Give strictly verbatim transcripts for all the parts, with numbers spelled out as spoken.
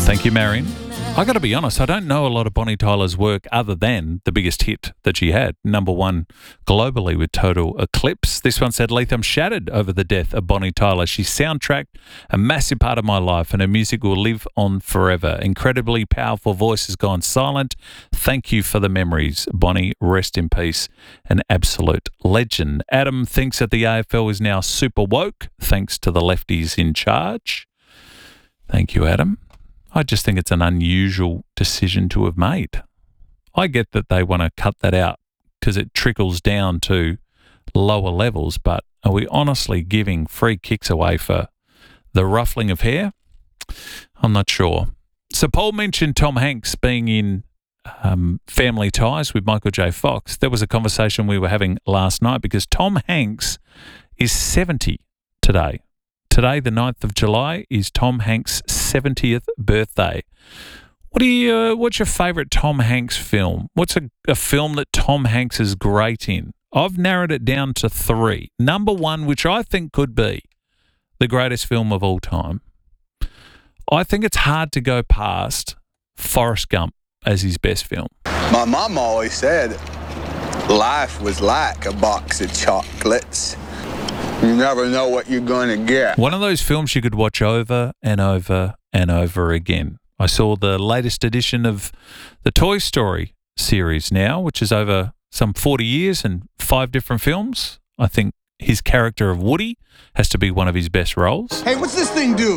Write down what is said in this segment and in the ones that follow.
Thank you, Marion. I got to be honest, I don't know a lot of Bonnie Tyler's work other than the biggest hit that she had, number one globally with Total Eclipse. This one said, Leith, I'm shattered over the death of Bonnie Tyler. She soundtracked a massive part of my life and her music will live on forever. Incredibly powerful voice has gone silent. Thank you for the memories. Bonnie, rest in peace. An absolute legend. Adam thinks that the A F L is now super woke thanks to the lefties in charge. Thank you, Adam. I just think it's an unusual decision to have made. I get that they want to cut that out because it trickles down to lower levels, but are we honestly giving free kicks away for the ruffling of hair? I'm not sure. So Paul mentioned Tom Hanks being in um, Family Ties with Michael J. Fox. There was a conversation we were having last night because Tom Hanks is seventy today. Today, the ninth of July, is Tom Hanks' seventieth birthday. What do you? Uh, what's your favourite Tom Hanks film? What's a, a film that Tom Hanks is great in? I've narrowed it down to three. Number one, which I think could be the greatest film of all time. I think it's hard to go past Forrest Gump as his best film. My mom always said life was like a box of chocolates. You never know what you're going to get. One of those films you could watch over and over and over again. I saw the latest edition of the Toy Story series now, which is over some forty years and five different films. I think his character of Woody has to be one of his best roles. Hey, what's this thing do?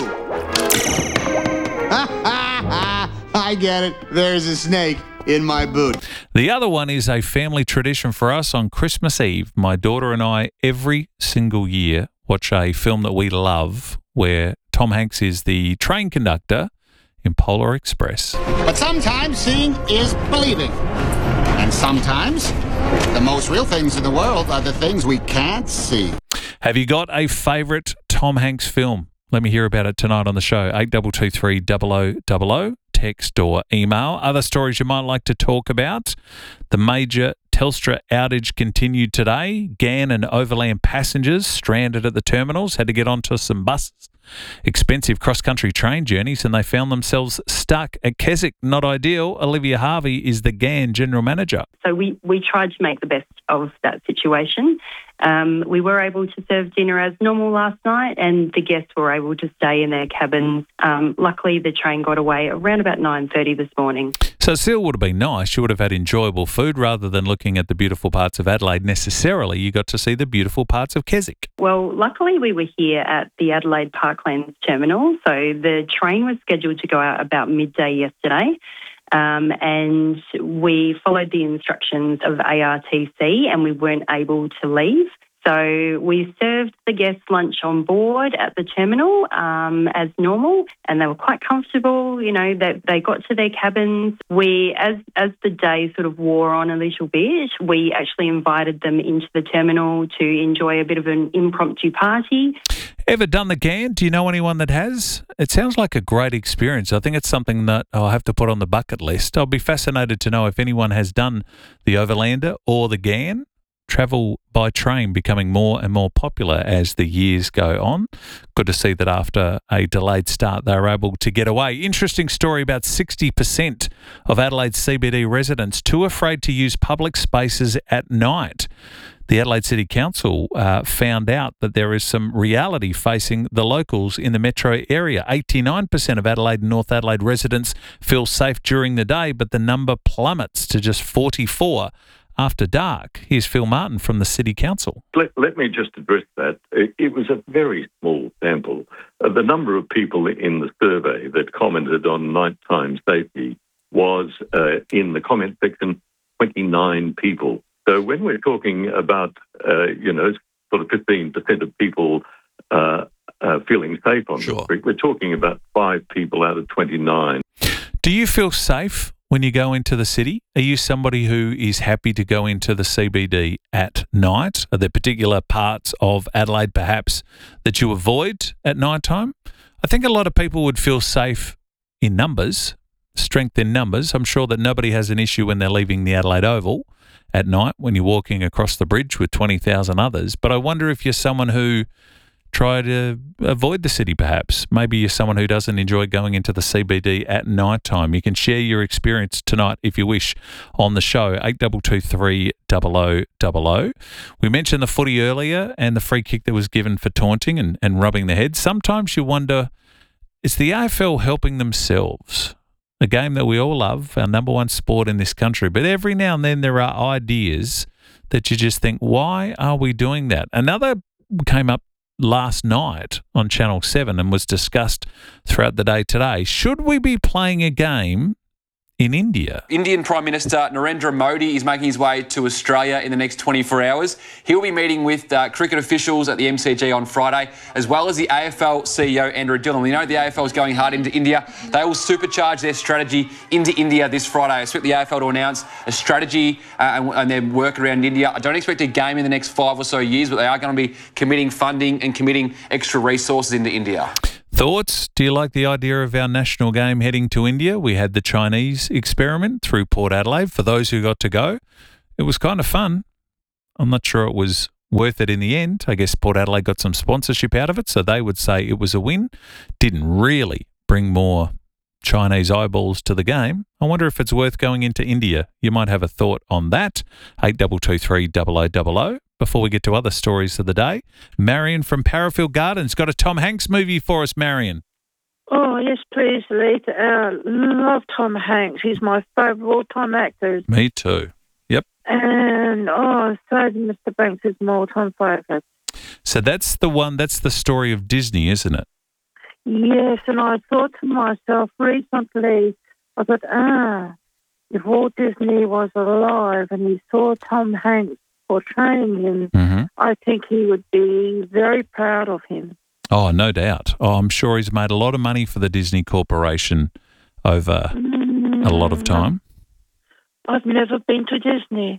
I get it. There's a snake in my boot. The other one is a family tradition for us on Christmas Eve. My daughter and I, every single year, watch a film that we love where Tom Hanks is the train conductor in Polar Express. But sometimes seeing is believing. And sometimes the most real things in the world are the things we can't see. Have you got a favourite Tom Hanks film? Let me hear about it tonight on the show. eight two two three, double oh double oh. Text or email. Other stories you might like to talk about. The major Telstra outage continued today. G A N and Overland passengers stranded at the terminals had to get onto some buses. Expensive cross-country train journeys and they found themselves stuck at Keswick. Not ideal. Olivia Harvey is the G A N General Manager. So we, we tried to make the best of that situation. Um, we were able to serve dinner as normal last night and the guests were able to stay in their cabins. Um, luckily, the train got away around about nine thirty this morning. So it still would have been nice. You would have had enjoyable food rather than looking at the beautiful parts of Adelaide necessarily. You got to see the beautiful parts of Keswick. Well, luckily we were here at the Adelaide Parklands terminal. So the train was scheduled to go out about midday yesterday. Um, and we followed the instructions of A R T C and we weren't able to leave. So we served the guests lunch on board at the terminal um, as normal, and they were quite comfortable. You know, they, they got to their cabins. We, as as the day sort of wore on a little bit, we actually invited them into the terminal to enjoy a bit of an impromptu party. Ever done the G A N? Do you know anyone that has? It sounds like a great experience. I think it's something that I'll have to put on the bucket list. I'll be fascinated to know if anyone has done the Overlander or the G A N. Travel by train becoming more and more popular as the years go on. Good to see that after a delayed start, they were able to get away. Interesting story about sixty percent of Adelaide's C B D residents too afraid to use public spaces at night. The Adelaide City Council uh, found out that there is some reality facing the locals in the metro area. eighty-nine percent of Adelaide and North Adelaide residents feel safe during the day, but the number plummets to just forty-four after dark. Here's Phil Martin from the City Council. Let, let me just address that. It, it was a very small sample. Uh, the number of people in the survey that commented on nighttime safety was, uh, in the comment section, twenty-nine people. So when we're talking about, uh, you know, sort of fifteen percent of people uh, uh, feeling safe on Sure. the street, we're talking about five people out of twenty-nine. Do you feel safe when you go into the city? Are you somebody who is happy to go into the C B D at night? Are there particular parts of Adelaide perhaps that you avoid at night time? I think a lot of people would feel safe in numbers, strength in numbers. I'm sure that nobody has an issue when they're leaving the Adelaide Oval at night when you're walking across the bridge with twenty thousand others. But I wonder if you're someone who try to avoid the city perhaps. Maybe you're someone who doesn't enjoy going into the C B D at night time. You can share your experience tonight if you wish on the show, eight two two three zero zero zero zero. We mentioned the footy earlier and the free kick that was given for taunting and, and rubbing the head. Sometimes you wonder, is the A F L helping themselves? A game that we all love, our number one sport in this country. But every now and then there are ideas that you just think, why are we doing that? Another came up last night on Channel seven and was discussed throughout the day today. Should we be playing a game in India? Indian Prime Minister Narendra Modi is making his way to Australia in the next twenty-four hours. He'll be meeting with uh, cricket officials at the M C G on Friday, as well as the A F L C E O Andrew Dillon. We know the A F L is going hard into India. They will supercharge their strategy into India this Friday. I expect the A F L to announce a strategy uh, and, and their work around India. I don't expect a game in the next five or so years, but they are going to be committing funding and committing extra resources into India. Thoughts? Do you like the idea of our national game heading to India? We had the Chinese experiment through Port Adelaide. For those who got to go, it was kind of fun. I'm not sure it was worth it in the end. I guess Port Adelaide got some sponsorship out of it, so they would say it was a win. Didn't really bring more Chinese eyeballs to the game. I wonder if it's worth going into India. You might have a thought on that. eight two two three zero zero zero zero. Before we get to other stories of the day, Marion from Parafield Gardens got a Tom Hanks movie for us, Marion. Oh, yes, please, Lee. Uh, love Tom Hanks. He's my favourite of all-time actors. Me too. Yep. And, oh, Sergeant Mister Banks is my all-time favourite. So that's the one, that's the story of Disney, isn't it? Yes, and I thought to myself recently, I thought, ah, if Walt Disney was alive and he saw Tom Hanks portraying him, mm-hmm. I think he would be very proud of him. Oh, no doubt. Oh, I'm sure he's made a lot of money for the Disney Corporation over mm, a lot of time. I've never been to Disney.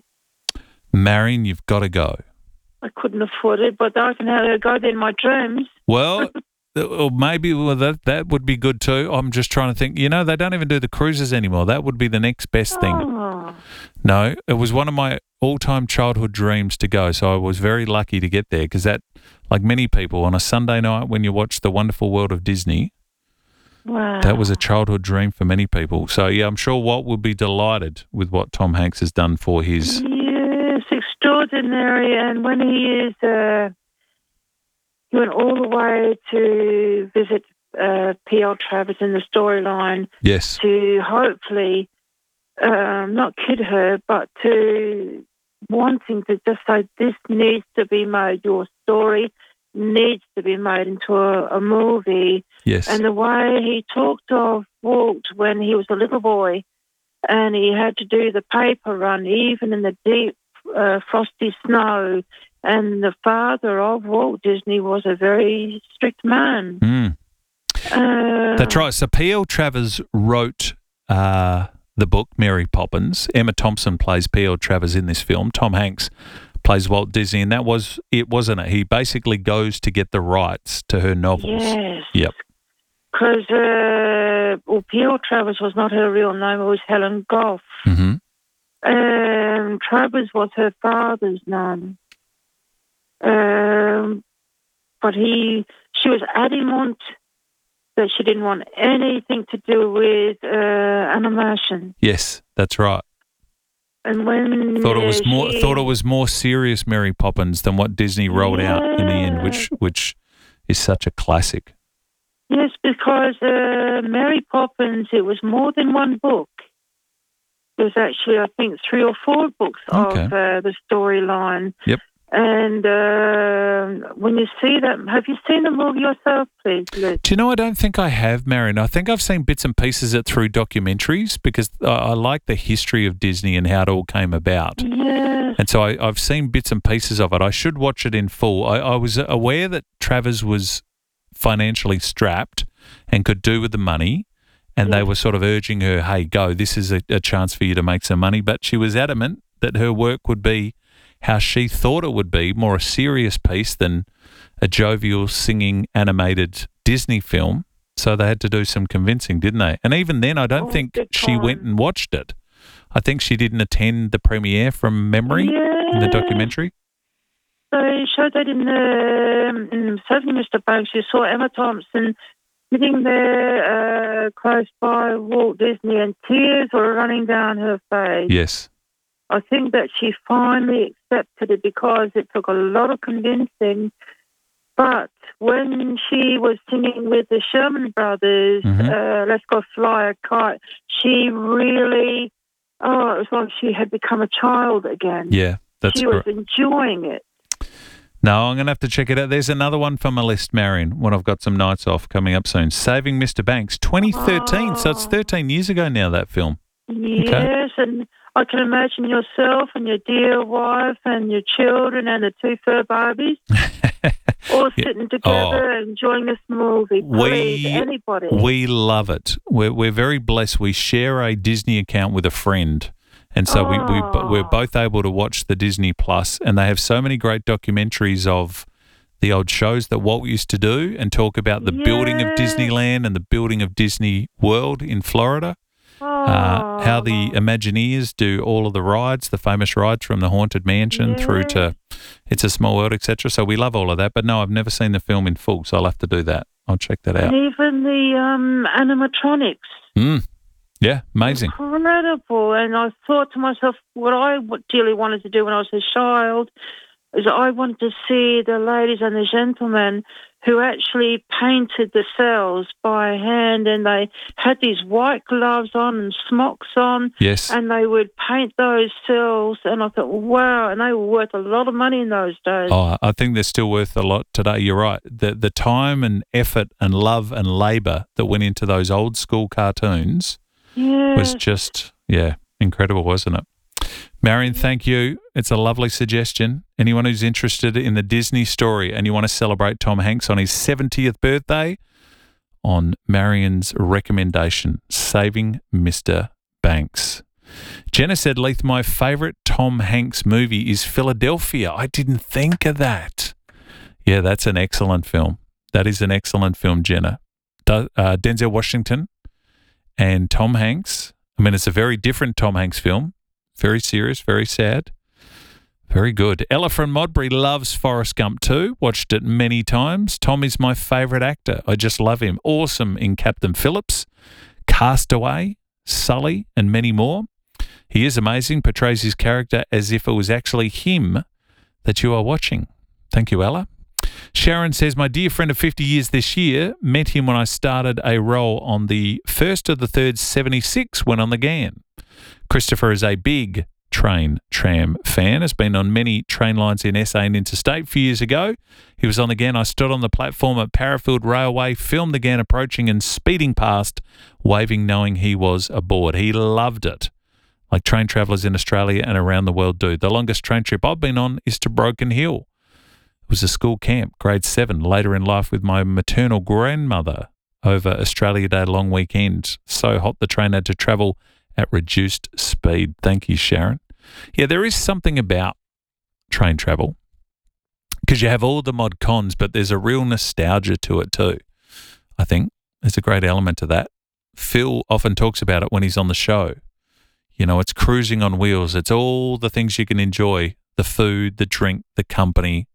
Marion, you've got to go. I couldn't afford it, but I can have, go there in my dreams. Well, or maybe well, that, that would be good too. I'm just trying to think. You know, they don't even do the cruises anymore. That would be the next best thing. Oh. No, it was one of my all-time childhood dreams to go, so I was very lucky to get there because that, like many people, on a Sunday night when you watch The Wonderful World of Disney, wow. that was a childhood dream for many people. So, yeah, I'm sure Walt would be delighted with what Tom Hanks has done for his... Yes, extraordinary. And when he is... Uh, he went all the way to visit uh, P L Travers in the storyline. Yes. To hopefully um, not kid her, but to wanting to just say, this needs to be made, your story needs to be made into a, a movie. Yes. And the way he talked of Walt when he was a little boy and he had to do the paper run, even in the deep uh, frosty snow. And the father of Walt Disney was a very strict man. Mm. Uh, That's right. So P L Travers wrote uh, the book, Mary Poppins. Emma Thompson plays P L Travers in this film. Tom Hanks plays Walt Disney, and that was it, wasn't it? He basically goes to get the rights to her novels. Yes. Yep. Because uh, well, P L Travers was not her real name. It was Helen Goff. Mm-hmm. Um, Travers was her father's name. Um, but he, she was adamant that she didn't want anything to do with uh, animation. Yes, that's right. And when thought it was uh, more she, thought it was more serious Mary Poppins than what Disney rolled yeah. out in the end, which which is such a classic. Yes, because uh, Mary Poppins, it was more than one book. There was actually, I think, three or four books Okay. of uh, the storyline. Yep. And uh, when you see that, have you seen the movie yourself, please, Liz? Do you know, I don't think I have, Marion. I think I've seen bits and pieces of it through documentaries because I, I like the history of Disney and how it all came about. Yes. And so I, I've seen bits and pieces of it. I should watch it in full. I, I was aware that Travers was financially strapped and could do with the money, and Yes. they were sort of urging her, hey, go, this is a, a chance for you to make some money. But she was adamant that her work would be how she thought it would be, more a serious piece than a jovial, singing, animated Disney film. So they had to do some convincing, didn't they? And even then, I don't Oh, think good she went time. and watched it. I think she didn't attend the premiere from memory in the Yes. documentary. they showed that in the um, in Saving Mister Banks. You saw Emma Thompson sitting there uh, close by Walt Disney, and tears were running down her face. Yes. I think that she finally accepted it because it took a lot of convincing. But when she was singing with the Sherman Brothers, Mm-hmm. uh, Let's Go Fly a Kite, she really, oh, it was like she had become a child again. Yeah, that's She was great. enjoying it. No, I'm going to have to check it out. There's another one from my list, Marion, when I've got some nights off coming up soon. Saving Mister Banks, twenty thirteen. So it's Oh. thirteen years ago now, that film. Yes, and I can imagine yourself and your dear wife and your children and the two fur Barbies all Yeah. sitting together enjoying this movie. Please, We- anybody. We love it. We're, we're very blessed. We share a Disney account with a friend. And so we, we, Oh. we're both able to watch the Disney Plus, and they have so many great documentaries of the old shows that Walt used to do and talk about the building of Yes. Disneyland and the building of Disney World in Florida. Uh, how the Oh. Imagineers do all of the rides, the famous rides from the Haunted Mansion through to It's a Small World, et cetera. So we love all of that. But no, I've never seen the film in full, so I'll have to do that. I'll check that out. And even the um, animatronics. Mm. Yeah, amazing. Incredible. And I thought to myself, what I dearly wanted to do when I was a child is I wanted to see the ladies and the gentlemen who actually painted the cells by hand, and they had these white gloves on and smocks on, Yes. and they would paint those cells, and I thought, wow, and they were worth a lot of money in those days. Oh, I think they're still worth a lot today. You're right. The the time and effort and love and labour that went into those old school cartoons yes. was just, yeah, incredible, wasn't it? Marion, thank you. It's a lovely suggestion. Anyone who's interested in the Disney story and you want to celebrate Tom Hanks on his seventieth birthday, on Marion's recommendation, Saving Mister Banks. Jenna said, Leith, my favourite Tom Hanks movie is Philadelphia. I didn't think of that. Yeah, that's an excellent film. That is an excellent film, Jenna. Do, uh, Denzel Washington and Tom Hanks. I mean, it's a very different Tom Hanks film. Very serious, very sad. Very good. Ella from Modbury loves Forrest Gump too. Watched it many times. Tom is my favourite actor. I just love him. Awesome in Captain Phillips, Castaway, Sully, and many more. He is amazing, portrays his character as if it was actually him that you are watching. Thank you, Ella. Sharon says, my dear friend of fifty years this year, met him when I started a role on the first of the third seventy-six when on the Ghan. Christopher is a big train tram fan, has been on many train lines in S A and interstate. A few years ago, he was on the Ghan. I stood on the platform at Parafield Railway, filmed the Ghan approaching and speeding past, waving knowing he was aboard. He loved it, like train travellers in Australia and around the world do. The longest train trip I've been on is to Broken Hill. It was a school camp, grade seven, later in life with my maternal grandmother over Australia Day long weekend. So hot the train had to travel at reduced speed. Thank you, Sharon. Yeah, there is something about train travel because you have all the mod cons, but there's a real nostalgia to it too. I think there's a great element to that. Phil often talks about it when he's on the show. You know, it's cruising on wheels. It's all the things you can enjoy, the food, the drink, the company,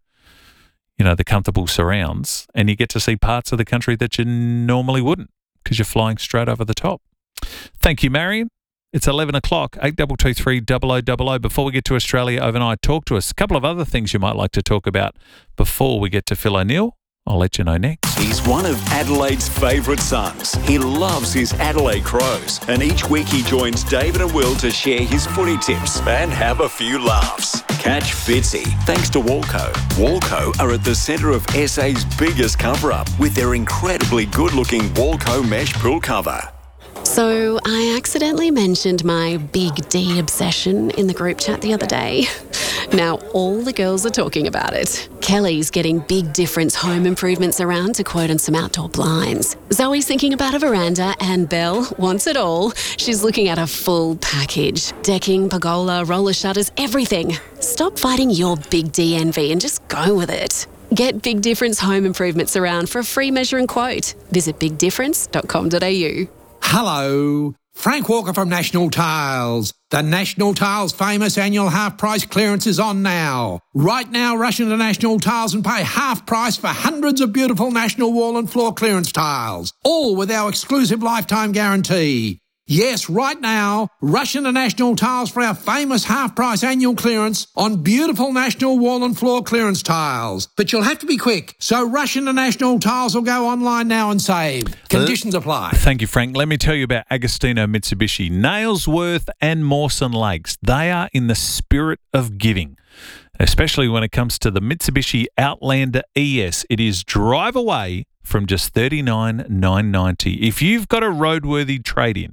you know, the comfortable surrounds, and you get to see parts of the country that you normally wouldn't because you're flying straight over the top. Thank you, Marion. It's eleven o'clock, eight two two three, double oh double oh. Before we get to Australia overnight, talk to us. A couple of other things you might like to talk about before we get to Phil O'Neill. I'll let you know next. He's one of Adelaide's favourite sons. He loves his Adelaide Crows. And each week he joins David and Will to share his footy tips and have a few laughs. Catch Fitzy, thanks to Walco. Walco are at the centre of S A's biggest cover-up with their incredibly good-looking Walco mesh pool cover. So I accidentally mentioned my Big D obsession in the group chat the other day. Now all the girls are talking about it. Kelly's getting Big Difference home improvements around to quote on some outdoor blinds. Zoe's thinking about a veranda, and Belle wants it all. She's looking at a full package. Decking, pergola, roller shutters, everything. Stop fighting your Big D envy and just go with it. Get Big Difference home improvements around for a free measure and quote. Visit big difference dot com dot a u. Hello. Frank Walker from National Tiles. The National Tiles famous annual half price clearance is on now. Right now, rush into National Tiles and pay half price for hundreds of beautiful National wall and floor clearance tiles, all with our exclusive lifetime guarantee. Yes, right now, rush into National Tiles for our famous half-price annual clearance on beautiful National wall and floor clearance tiles. But you'll have to be quick, so rush into National Tiles or go online now and save. Conditions apply. Thank you, Frank. Let me tell you about Agostino Mitsubishi, Nailsworth and Mawson Lakes. They are in the spirit of giving, especially when it comes to the Mitsubishi Outlander E S. It is drive away from just thirty-nine thousand nine hundred ninety dollars. If you've got a roadworthy trade-in,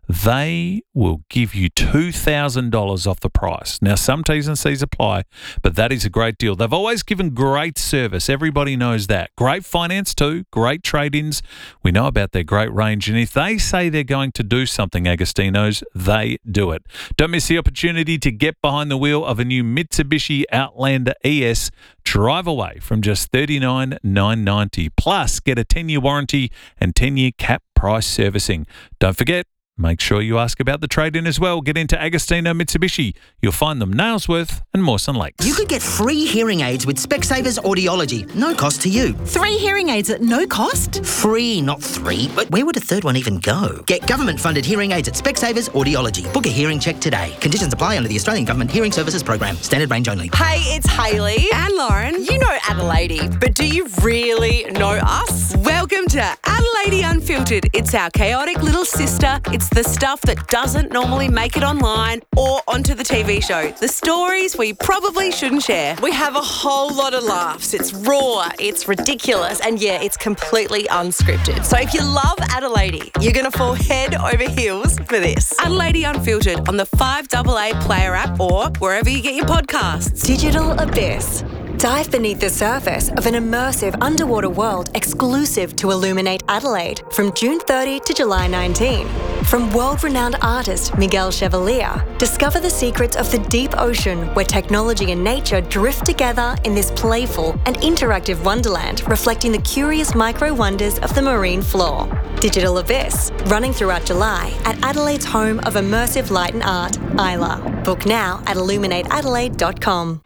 they will give you two thousand dollars off the price. Now, some T's and C's apply, but that is a great deal. They've always given great service. Everybody knows that. Great finance too, great trade-ins. We know about their great range, and if they say they're going to do something, Agostino's, they do it. Don't miss the opportunity to get behind the wheel of a new Mitsubishi Outlander E S. Drive away from just thirty-nine thousand nine hundred ninety dollars. Plus, get a ten-year warranty and ten-year cap price servicing. Don't forget, make sure you ask about the trade-in as well. Get into Agostino Mitsubishi. You'll find them Nailsworth and Mawson Lakes. You could get free hearing aids with Specsavers Audiology. No cost to you. Three hearing aids at no cost? Free, not three. But where would a third one even go? Get government-funded hearing aids at Specsavers Audiology. Book a hearing check today. Conditions apply under the Australian Government Hearing Services Program. Standard range only. Hey, it's Hayley. And Lauren. You know Adelaide, but do you really know us? Welcome to Adelaide Unfiltered. It's our chaotic little sister. It's the stuff that doesn't normally make it online or onto the T V show. The stories we probably shouldn't share. We have a whole lot of laughs. It's raw, it's ridiculous, and yeah, it's completely unscripted. So if you love Adelaide, you're going to fall head over heels for this. Adelaide Unfiltered on the five A A Player app or wherever you get your podcasts. Digital Abyss. Dive beneath the surface of an immersive underwater world exclusive to Illuminate Adelaide from June thirtieth to July nineteenth. From world-renowned artist Miguel Chevalier, discover the secrets of the deep ocean where technology and nature drift together in this playful and interactive wonderland reflecting the curious micro-wonders of the marine floor. Digital Abyss, running throughout July at Adelaide's home of immersive light and art, Isla. Book now at illuminate adelaide dot com.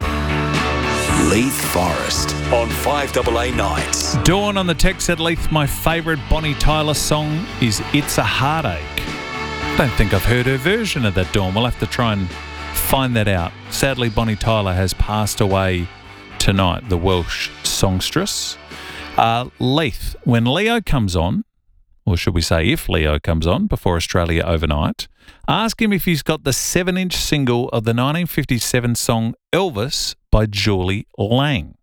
Leith Forest on five A A Nights. Dawn on the text said, Leith, my favourite Bonnie Tyler song is It's a Heartache. I don't think I've heard her version of that, Dawn. We'll have to try and find that out. Sadly, Bonnie Tyler has passed away tonight, the Welsh songstress. Uh, Leith, when Leo comes on, or should we say if Leo comes on before Australia overnight, ask him if he's got the seven-inch single of the nineteen fifty-seven song Elvis by Julie Lang.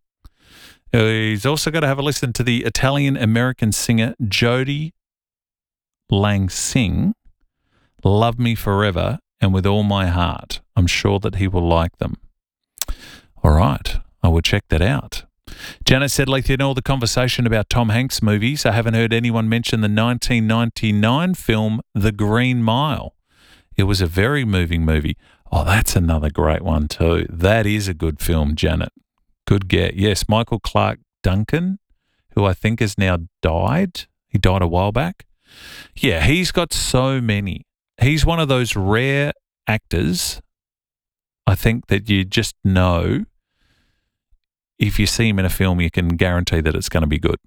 He's also got to have a listen to the Italian-American singer Jody Lang sing Love Me Forever and With All My Heart. I'm sure that he will like them. All right, I will check that out. Janet said, Leith, in all the conversation about Tom Hanks movies, I haven't heard anyone mention the nineteen ninety-nine film The Green Mile. It was a very moving movie. Oh, that's another great one too. That is a good film, Janet. Good get. Yes, Michael Clark Duncan, who I think has now died. He died a while back. Yeah, he's got so many. He's one of those rare actors, I think, that you just know if you see him in a film, you can guarantee that it's going to be good.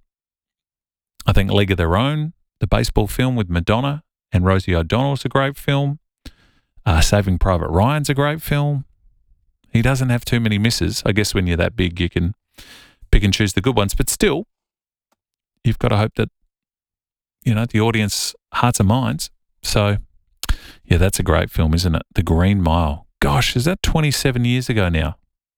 I think League of Their Own, the baseball film with Madonna and Rosie O'Donnell, is a great film. Uh, Saving Private Ryan's a great film. He doesn't have too many misses. I guess when you're that big, you can pick and choose the good ones. But still, you've got to hope that, you know, the audience hearts and minds. So, yeah, that's a great film, isn't it? The Green Mile. Gosh, is that twenty-seven years ago now?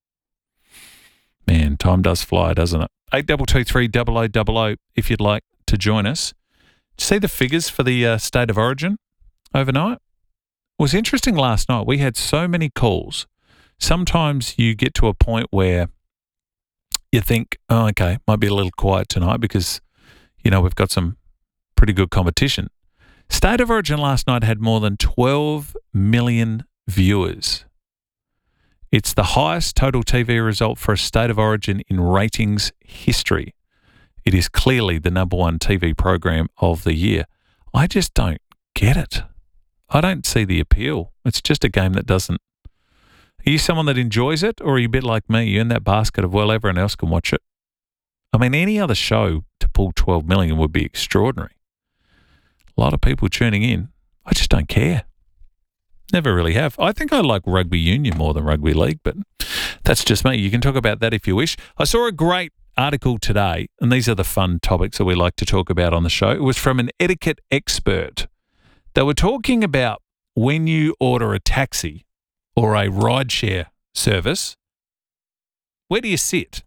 Man, time does fly, doesn't it? eight two two three double oh double oh if you'd like to join us. See the figures for the uh, State of Origin overnight? It was interesting last night. We had so many calls. Sometimes you get to a point where you think, oh, okay, might be a little quiet tonight because, you know, we've got some pretty good competition. State of Origin last night had more than twelve million viewers. It's the highest total T V result for a State of Origin in ratings history. It is clearly the number one T V program of the year. I just don't get it. I don't see the appeal. It's just a game that doesn't. Are you someone that enjoys it, or are you a bit like me? You're in that basket of, well, everyone else can watch it. I mean, any other show to pull twelve million would be extraordinary. A lot of people tuning in. I just don't care. Never really have. I think I like rugby union more than rugby league, but that's just me. You can talk about that if you wish. I saw a great article today, and these are the fun topics that we like to talk about on the show. It was from an etiquette expert. They were talking about when you order a taxi or a rideshare service, where do you sit?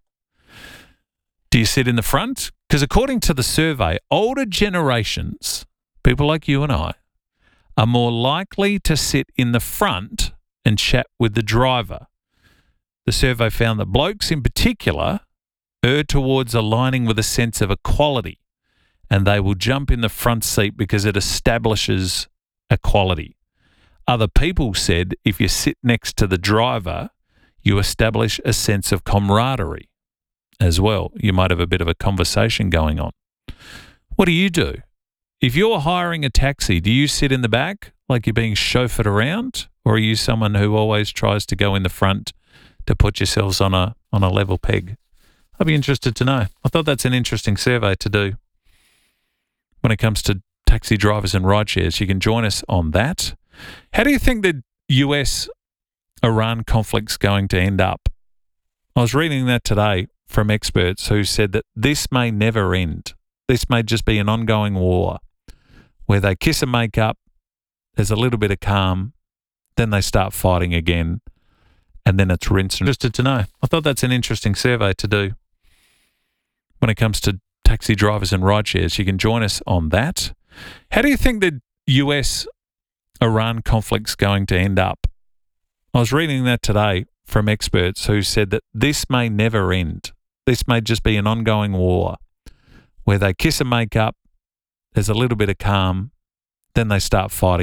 Do you sit in the front? Because according to the survey, older generations, people like you and I, are more likely to sit in the front and chat with the driver. The survey found that blokes in particular err towards aligning with a sense of equality, and they will jump in the front seat because it establishes equality. Other people said if you sit next to the driver, you establish a sense of camaraderie as well. You might have a bit of a conversation going on. What do you do? If you're hiring a taxi, do you sit in the back like you're being chauffeured around, or are you someone who always tries to go in the front to put yourselves on a on a level peg? I'd be interested to know. I thought that's an interesting survey to do when it comes to taxi drivers and rideshares. You can join us on that. How do you think the U S Iran conflict's going to end up? I was reading that today from experts who said that this may never end. This may just be an ongoing war where they kiss and make up, there's a little bit of calm, then they start fighting again, and then it's rinse and interested to know. I thought that's an interesting survey to do when it comes to taxi drivers and rideshares. You can join us on that. How do you think the U S Iran conflict's going to end up? I was reading that today from experts who said that this may never end. This may just be an ongoing war where they kiss and make up, there's a little bit of calm, then they start fighting.